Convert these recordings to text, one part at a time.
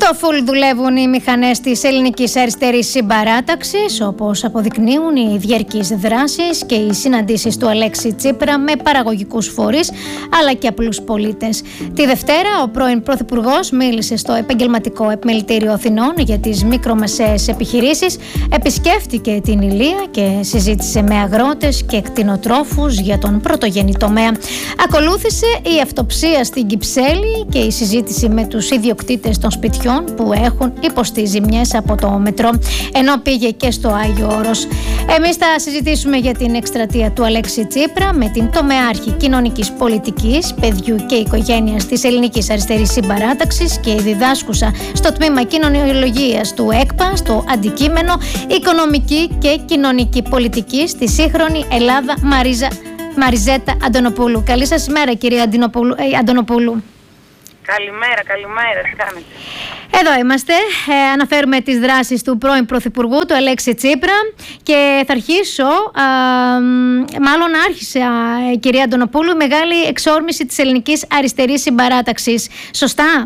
Στο φουλ δουλεύουν οι μηχανές της ελληνικής αριστερής συμπαράταξης, όπως αποδεικνύουν οι διαρκείς δράσεις και οι συναντήσεις του Αλέξη Τσίπρα με παραγωγικούς φορείς αλλά και απλούς πολίτες. Τη Δευτέρα, ο πρώην Πρωθυπουργός μίλησε στο Επαγγελματικό Επιμελητήριο Αθηνών για τις μικρομεσαίες επιχειρήσεις, επισκέφτηκε την Ηλία και συζήτησε με αγρότες και κτηνοτρόφους για τον πρωτογενή τομέα. Ακολούθησε η αυτοψία στην Κυψέλη και η συζήτηση με τους ιδιοκτήτες των σπιτιών που έχουν υποστεί ζημιές από το μετρό, ενώ πήγε και στο Άγιο Όρος. Εμείς θα συζητήσουμε για την εκστρατεία του Αλέξη Τσίπρα με την τομεάρχη κοινωνικής πολιτικής, παιδιού και οικογένειας της Ελληνικής Αριστερής Συμπαράταξης και η διδάσκουσα στο τμήμα κοινωνιολογίας του ΕΚΠΑ, στο αντικείμενο Οικονομική και Κοινωνική Πολιτική στη σύγχρονη Ελλάδα, Μαριζέτα Αντωνοπούλου. Καλή σας ημέρα, κυρία Αντωνοπούλου. Καλημέρα, τι κάνετε? Εδώ είμαστε, αναφέρουμε τις δράσεις του πρώην Πρωθυπουργού, του Αλέξη Τσίπρα, και θα αρχίσω, μάλλον άρχισε, κυρία Αντωνοπούλου, η μεγάλη εξόρμηση της Ελληνικής Αριστερής Συμπαράταξης. Σωστά?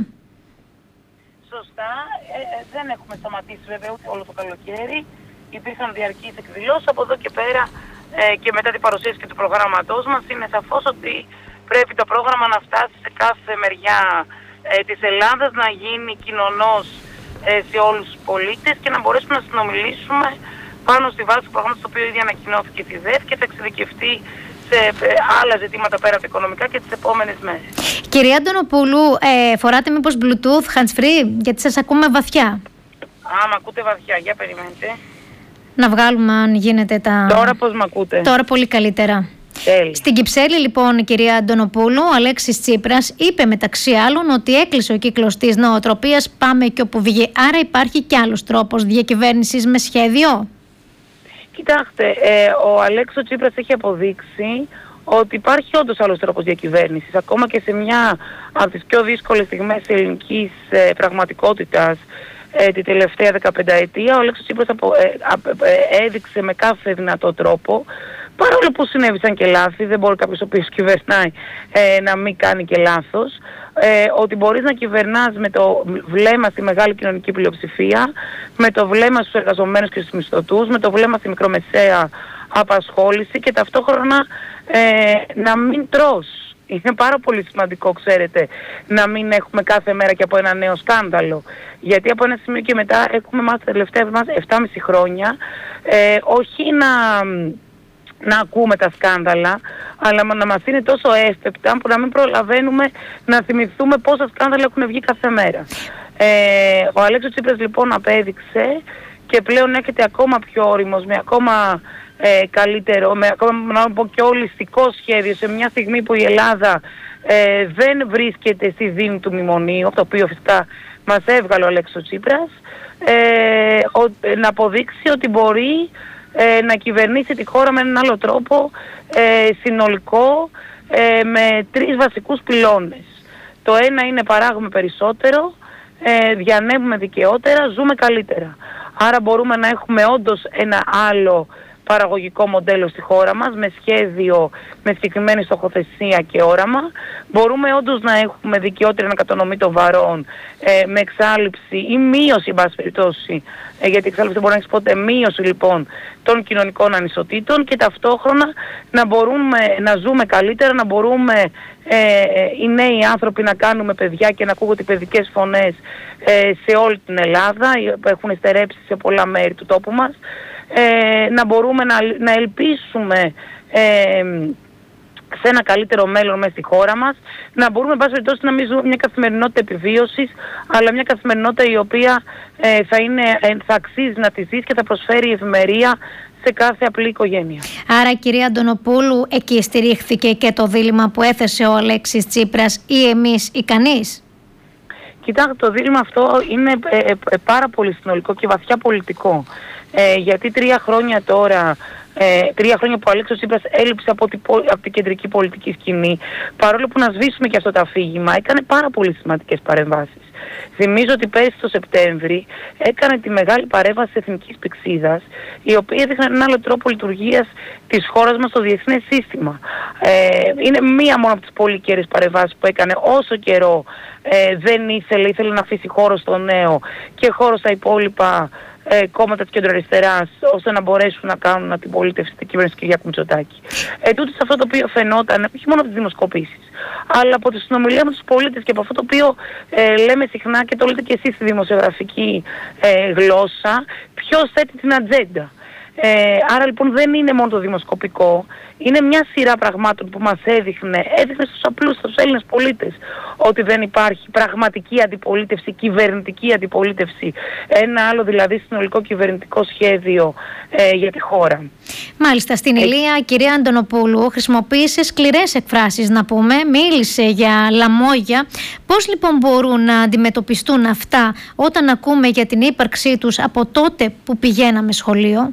Σωστά, δεν έχουμε σταματήσει βέβαια ούτε όλο το καλοκαίρι. Υπήρχαν διαρκείς εκδηλώσεις από εδώ και πέρα και μετά την παρουσίαση και του προγράμματός μας. Είναι σαφώς ότι πρέπει το πρόγραμμα να φτάσει σε κάθε μεριά της Ελλάδας, να γίνει κοινωνός σε όλους τους πολίτες και να μπορέσουμε να συνομιλήσουμε πάνω στη βάση του προγράμματος, το οποίο ήδη ανακοινώθηκε τη ΔΕΘ και θα εξειδικευτεί σε άλλα ζητήματα πέρα από τα οικονομικά και τις επόμενες μέρες. Κυρία Αντωνοπούλου, φοράτε μήπως Bluetooth, hands-free, γιατί σας ακούμε βαθιά? Μ' ακούτε βαθιά, για περιμένετε. Να βγάλουμε αν γίνεται τα... Τώρα πώς μ' ακούτε? Τώρα πολύ καλύτερα. Στην Κυψέλη, λοιπόν, κυρία Αντωνοπούλου, ο Αλέξης Τσίπρας είπε μεταξύ άλλων ότι έκλεισε ο κύκλος της νοοτροπίας «Πάμε και όπου βγει». Άρα υπάρχει κι άλλος τρόπος διακυβέρνησης με σχέδιο? Κοιτάξτε, ο Αλέξης Τσίπρας έχει αποδείξει ότι υπάρχει όντως άλλος τρόπος διακυβέρνησης. Ακόμα και σε μια από τις πιο δύσκολες στιγμές της ελληνικής πραγματικότητας τη τελευταία 15 ετία, ο Αλέξης Τσίπρας έδειξε με κάθε δυνατό τρόπο, παρόλο που συνέβησαν και λάθη, δεν μπορεί κάποιος ο οποίος κυβερνάει να μην κάνει και λάθος, ότι μπορείς να κυβερνάς με το βλέμμα στη μεγάλη κοινωνική πλειοψηφία, με το βλέμμα στους εργαζομένους και στους μισθωτούς, με το βλέμμα στη μικρομεσαία απασχόληση και ταυτόχρονα να μην τρως. Είναι πάρα πολύ σημαντικό, ξέρετε, να μην έχουμε κάθε μέρα και από ένα νέο σκάνδαλο. Γιατί από ένα σημείο και μετά έχουμε μάθει τα τελευταία 7,5 χρόνια όχι να ακούμε τα σκάνδαλα, αλλά να μας είναι τόσο εύπεπτα που να μην προλαβαίνουμε να θυμηθούμε πόσα σκάνδαλα έχουν βγει κάθε μέρα. Ο Αλέξης Τσίπρας λοιπόν απέδειξε και πλέον έρχεται ακόμα πιο όριμος, με ακόμα καλύτερο, με ακόμα να πω και ολιστικό σχέδιο, σε μια στιγμή που η Ελλάδα δεν βρίσκεται στη δίνη του μνημονίου, το οποίο φυσικά μας έβγαλε ο Αλέξης Τσίπρας, να αποδείξει ότι μπορεί να κυβερνήσει τη χώρα με έναν άλλο τρόπο, συνολικό, με 3 βασικούς πυλώνες. Το ένα είναι παράγουμε περισσότερο, διανέμουμε δικαιότερα, ζούμε καλύτερα. Άρα μπορούμε να έχουμε όντως ένα άλλο παραγωγικό μοντέλο στη χώρα μας, με σχέδιο, με συγκεκριμένη στοχοθεσία και όραμα. Μπορούμε όντως να έχουμε δικαιότερη ανακατανομή των βαρών, με εξάλληψη ή μείωση, εν πάση περιπτώσει, γιατί εξάλληψη δεν μπορεί να έχεις ποτέ, μείωση λοιπόν των κοινωνικών ανισοτήτων, και ταυτόχρονα να μπορούμε να ζούμε καλύτερα, να μπορούμε οι νέοι άνθρωποι να κάνουμε παιδιά και να ακούγονται οι παιδικές φωνές σε όλη την Ελλάδα, που έχουν στερέψει σε πολλά μέρη του τόπου μας. Να μπορούμε να ελπίσουμε σε ένα καλύτερο μέλλον μέσα στη χώρα μας, να μπορούμε εν πάση περιπτώσει να μην ζούμε μια καθημερινότητα επιβίωσης, αλλά μια καθημερινότητα η οποία θα αξίζει να τη ζεις και θα προσφέρει ευημερία σε κάθε απλή οικογένεια. Άρα, κυρία Αντωνοπούλου, εκεί στηρίχθηκε και το δίλημμα που έθεσε ο Αλέξης Τσίπρας, ή εμείς ή κανείς? Κοιτάξτε, το δίλημμα αυτό είναι πάρα πολύ συνολικό και βαθιά πολιτικό. Γιατί 3 χρόνια τώρα 3 χρόνια που ο Αλέξης Τσίπρας έλειψε από την κεντρική πολιτική σκηνή, παρόλο που να σβήσουμε και αυτό το αφήγημα, έκανε πάρα πολύ σημαντικές παρεμβάσεις. Θυμίζω ότι πέρυσι το Σεπτέμβρη έκανε τη μεγάλη παρέμβαση της Εθνικής Πυξίδας, η οποία έδειχνε έναν άλλο τρόπο λειτουργίας της χώρας μας στο διεθνές σύστημα. Είναι μία μόνο από τις πολύ κέρδες παρεμβάσεις που έκανε όσο καιρό δεν ήθελε να αφήσει χώρο στο νέο και χώρο στα υπόλοιπα κόμματα της κεντροαριστεράς, ώστε να μπορέσουν να κάνουν αντιπολίτευση στην κυβέρνηση Κυριάκου Μητσοτάκη. Τούτο σε αυτό το οποίο φαινόταν, όχι μόνο από τις δημοσκοπήσεις, αλλά από τη συνομιλία με τους πολίτες και από αυτό το οποίο λέμε συχνά και το λέτε και εσείς στη δημοσιογραφική γλώσσα, ποιος θέτει την ατζέντα. Άρα λοιπόν δεν είναι μόνο το δημοσκοπικό, είναι μια σειρά πραγμάτων που μας έδειχνε στους απλούς, στους Έλληνες πολίτες, ότι δεν υπάρχει πραγματική αντιπολίτευση, κυβερνητική αντιπολίτευση, ένα άλλο δηλαδή συνολικό κυβερνητικό σχέδιο για τη χώρα. Μάλιστα, στην Ηλία, κυρία Αντωνοπούλου, χρησιμοποίησε σκληρές εκφράσεις, να πούμε, μίλησε για λαμόγια. Πώς λοιπόν μπορούν να αντιμετωπιστούν αυτά όταν ακούμε για την ύπαρξή τους από τότε που πηγαίναμε σχολείο?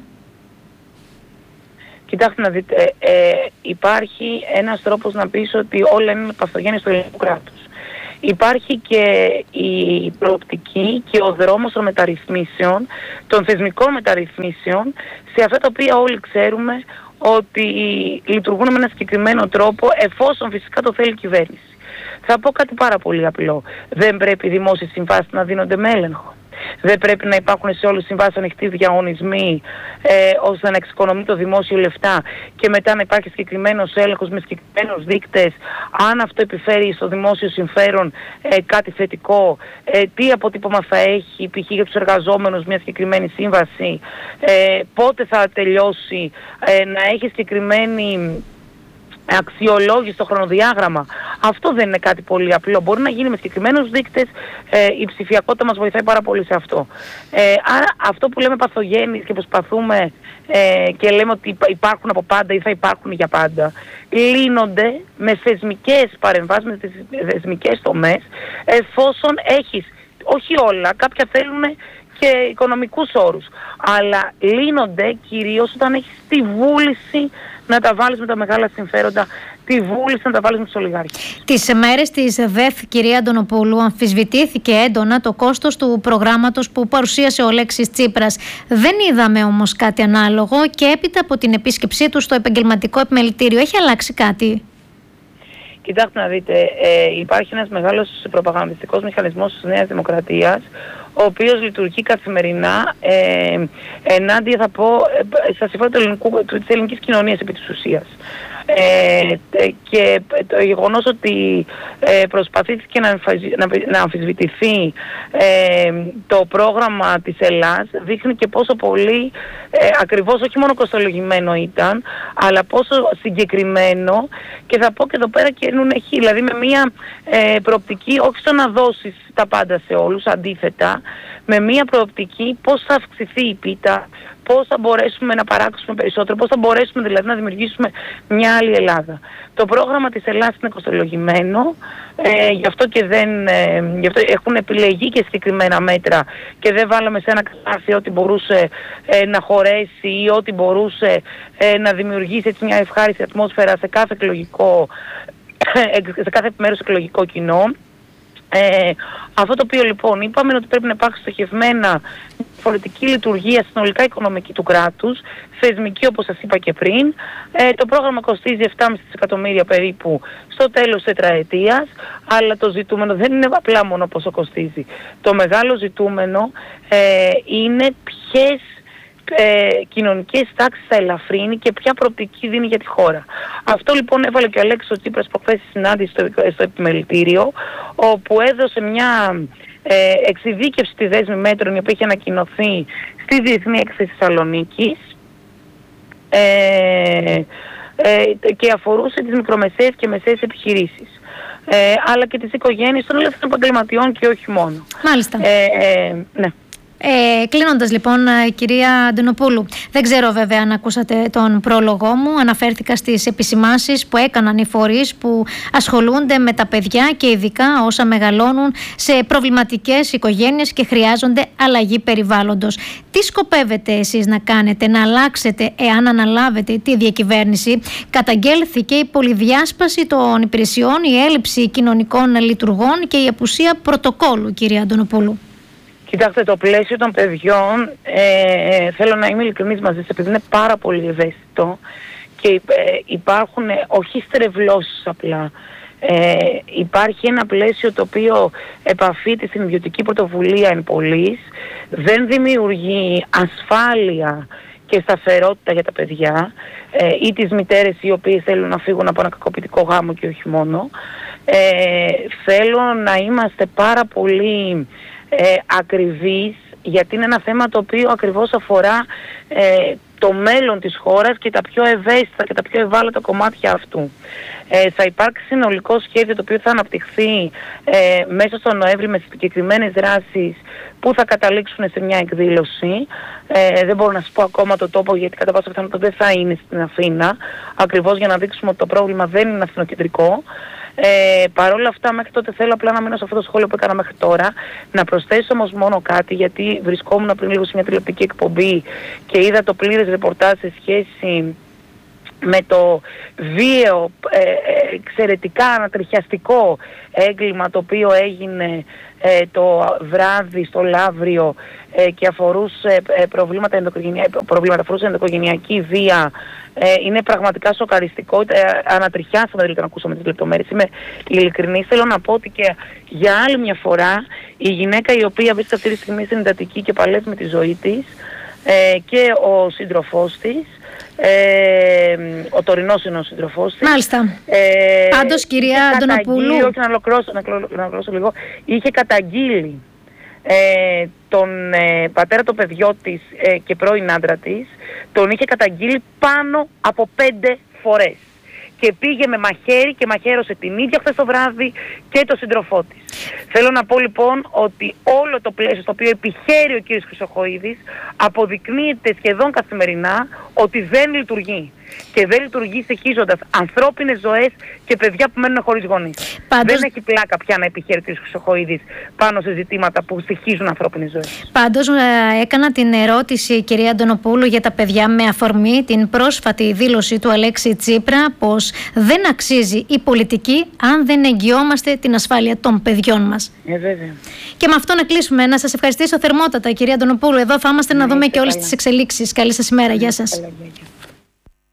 Κοιτάξτε να δείτε, υπάρχει ένας τρόπος να πεις ότι όλα είναι παθογένειες του ελληνικού κράτους. Υπάρχει και η προοπτική και ο δρόμος των μεταρρυθμίσεων, των θεσμικών μεταρρυθμίσεων, σε αυτά τα οποία όλοι ξέρουμε ότι λειτουργούν με ένα συγκεκριμένο τρόπο, εφόσον φυσικά το θέλει η κυβέρνηση. Θα πω κάτι πάρα πολύ απλό. Δεν πρέπει οι δημόσιες συμβάσεις να δίνονται με έλεγχο. Δεν πρέπει να υπάρχουν σε όλες τις συμβάσεις ανοιχτοί διαγωνισμοί ώστε να εξοικονομεί το δημόσιο λεφτά και μετά να υπάρχει συγκεκριμένος έλεγχος με συγκεκριμένους δείκτες, αν αυτό επιφέρει στο δημόσιο συμφέρον κάτι θετικό, τι αποτύπωμα θα έχει π.χ. για τους εργαζόμενους μια συγκεκριμένη σύμβαση, πότε θα τελειώσει, να έχει συγκεκριμένη αξιολόγηση στο χρονοδιάγραμμα. Αυτό δεν είναι κάτι πολύ απλό. Μπορεί να γίνει με συγκεκριμένους δείκτες. Η ψηφιακότητα μας βοηθάει πάρα πολύ σε αυτό. Άρα αυτό που λέμε παθογένειες και προσπαθούμε και λέμε ότι υπάρχουν από πάντα ή θα υπάρχουν για πάντα, λύνονται με θεσμικές παρεμβάσεις, με θεσμικές τομές, εφόσον έχεις, όχι όλα, κάποια θέλουν και οικονομικούς όρους, αλλά λύνονται κυρίως όταν έχεις τη βούληση να τα βάλεις με τα μεγάλα συμφέροντα, τη βούληση να τα βάλεις με τους ολιγάρχες. Τις μέρες της ΔΕΘ, κυρία Αντωνοπούλου, αμφισβητήθηκε έντονα το κόστος του προγράμματος που παρουσίασε ο Αλέξης Τσίπρας. Δεν είδαμε όμως κάτι ανάλογο και έπειτα από την επίσκεψή του στο επαγγελματικό επιμελητήριο. Έχει αλλάξει κάτι? Κοιτάξτε να δείτε, υπάρχει ένας μεγάλος προπαγανδιστικός μηχανισμός της Νέας Δημοκρατίας, ο οποίος λειτουργεί καθημερινά ενάντια, θα πω, στα συμφέροντα της ελληνικής κοινωνίας επί της ουσίας. Και το γεγονός ότι προσπαθήθηκε να αμφισβητηθεί το πρόγραμμα της Ελλάς δείχνει και πόσο πολύ ακριβώς όχι μόνο κοστολογημένο ήταν, αλλά πόσο συγκεκριμένο, και θα πω και εδώ πέρα και έχει, δηλαδή με μια προοπτική όχι στο να δώσεις τα πάντα σε όλους, αντίθετα με μια προοπτική πώς θα αυξηθεί η πίτα, πώς θα μπορέσουμε να παράξουμε περισσότερο, πώς θα μπορέσουμε δηλαδή να δημιουργήσουμε μια άλλη Ελλάδα. Το πρόγραμμα της Ελλάδας είναι κοστολογημένο, γι' αυτό έχουν επιλεγεί και συγκεκριμένα μέτρα και δεν βάλαμε σε ένα κατάσταση ό,τι μπορούσε να χωρέσει ή ό,τι μπορούσε να δημιουργήσει έτσι μια ευχάριστη ατμόσφαιρα σε κάθε επιμέρους εκλογικό κοινό. Αυτό το οποίο λοιπόν είπαμε είναι ότι πρέπει να υπάρχει στοχευμένα πολιτική λειτουργία συνολικά οικονομική του κράτους, θεσμική όπως σας είπα και πριν. Το πρόγραμμα κοστίζει 7,5 δισεκατομμύρια περίπου στο τέλος της τετραετίας, αλλά το ζητούμενο δεν είναι απλά μόνο πόσο κοστίζει. Το μεγάλο ζητούμενο είναι ποιες κοινωνικές τάξεις θα ελαφρύνει και ποια προοπτική δίνει για τη χώρα. Αυτό λοιπόν έβαλε και ο Αλέξης ο Τσίπρας προχθές στη συνάντηση στο επιμελητήριο, όπου έδωσε μια εξειδίκευση στη δέσμη μέτρων η οποία είχε ανακοινωθεί στη Διεθνή Έκθεση Θεσσαλονίκης και αφορούσε τις μικρομεσαίες και μεσαίες επιχειρήσεις, αλλά και τις οικογένειες των ελεύθερων επαγγελματιών και όχι μόνο. Μάλιστα. Ναι. Κλείνοντας λοιπόν, κυρία Αντωνοπούλου, δεν ξέρω βέβαια αν ακούσατε τον πρόλογό μου. Αναφέρθηκα στις επισημάνσεις που έκαναν οι φορείς που ασχολούνται με τα παιδιά και ειδικά όσα μεγαλώνουν σε προβληματικές οικογένειες και χρειάζονται αλλαγή περιβάλλοντος. Τι σκοπεύετε εσείς να κάνετε, να αλλάξετε εάν αναλάβετε τη διακυβέρνηση? Καταγγέλθηκε η πολυδιάσπαση των υπηρεσιών, η έλλειψη κοινωνικών λειτουργών και η απουσία πρωτοκόλου, κυρία Αντωνοπούλου. Κοιτάξτε, το πλαίσιο των παιδιών, θέλω να είμαι ειλικρινής μαζί σας, επειδή είναι πάρα πολύ ευαίσθητο και υπάρχουν όχι στρεβλώσεις απλά. Υπάρχει ένα πλαίσιο το οποίο επαφείται στην ιδιωτική πρωτοβουλία εν πολλής, δεν δημιουργεί ασφάλεια και σταθερότητα για τα παιδιά ή τις μητέρες οι οποίες θέλουν να φύγουν από ένα κακοποιητικό γάμο και όχι μόνο. Θέλω να είμαστε πάρα πολύ ακριβείς, γιατί είναι ένα θέμα το οποίο ακριβώς αφορά το μέλλον της χώρας και τα πιο ευαίσθητα και τα πιο ευάλωτα κομμάτια αυτού. Θα υπάρξει συνολικό σχέδιο το οποίο θα αναπτυχθεί μέσα στο Νοέμβρη με συγκεκριμένες δράσεις που θα καταλήξουν σε μια εκδήλωση. Δεν μπορώ να σας πω ακόμα το τόπο, γιατί κατά πάσα πιθανότητα δεν θα είναι στην Αθήνα, ακριβώς για να δείξουμε ότι το πρόβλημα δεν είναι αθηνοκεντρικό. Παρ' όλα αυτά, μέχρι τότε θέλω απλά να μείνω σε αυτό το σχόλιο που έκανα μέχρι τώρα. Να προσθέσω όμως μόνο κάτι, γιατί βρισκόμουν πριν λίγο σε μια τηλεοπτική εκπομπή και είδα το πλήρες ρεπορτάζ σε σχέση με το βίαιο, εξαιρετικά ανατριχιαστικό έγκλημα το οποίο έγινε το βράδυ στο Λαύριο και αφορούσε αφορούσε ενδοοικογενειακή βία. Είναι πραγματικά σοκαριστικό. Ανατριχιάσαμε δηλαδή να ακούσαμε τις λεπτομέρειες. Είμαι ειλικρινής. Θέλω να πω ότι και για άλλη μια φορά η γυναίκα η οποία βρίσκεται αυτή τη στιγμή στην εντατική και παλεύει με τη ζωή της και ο σύντροφός της, ο τωρινός είναι ο σύντροφός της. Μάλιστα. Πάντως, κυρία Αντωνοπούλου, όχι, να ολοκληρώσω λίγο, είχε καταγγείλει τον πατέρα των παιδιών της και πρώην άντρα της, τον είχε καταγγείλει πάνω από 5 φορές. Και πήγε με μαχαίρι και μαχαίρωσε την ίδια χθες το βράδυ και τον σύντροφό της. Θέλω να πω λοιπόν ότι όλο το πλαίσιο στο οποίο επιχαίρει ο κ. Χρυσοχοΐδης αποδεικνύεται σχεδόν καθημερινά ότι δεν λειτουργεί. Και δεν λειτουργεί στοιχίζοντας ανθρώπινες ζωές και παιδιά που μένουν χωρίς γονείς. Δεν έχει πλάκα πια να επιχαίρει ο κ. Χρυσοχοΐδης πάνω σε ζητήματα που στοιχίζουν ανθρώπινες ζωές. Πάντως, έκανα την ερώτηση, κυρία Αντωνοπούλου, για τα παιδιά με αφορμή την πρόσφατη δήλωση του Αλέξη Τσίπρα πως δεν αξίζει η πολιτική αν δεν εγγυόμαστε την ασφάλεια των παιδιών μας. Βέβαια. Και με αυτό να κλείσουμε. Να σας ευχαριστήσω θερμότατα, κυρία Αντωνοπούλου. Εδώ θα είμαστε να δούμε και όλες τις εξελίξεις. Καλή σας ημέρα. Γεια σας.